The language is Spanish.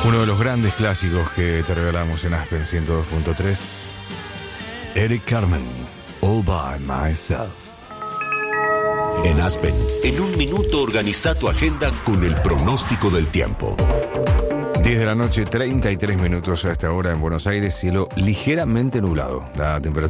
Uno de los grandes clásicos que te regalamos en Aspen 102.3. Eric Carmen, All By Myself. En Aspen, en un minuto organiza tu agenda con el pronóstico del tiempo. 10 de la noche, 33 minutos a esta hora en Buenos Aires, cielo ligeramente nublado. La temperatura